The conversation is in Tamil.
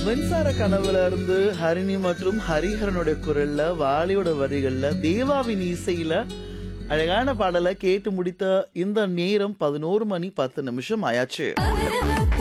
மின்சார கனவுல இருந்து ஹரிணி மற்றும் ஹரிஹரனுடைய குரல்ல, வாலியோட வரிகள்ல, தேவாவின் இசையில அழகான பாடலை கேட்டு முடித்த இந்த நேரம் 11 மணி 10 நிமிஷம் ஆயாச்சு.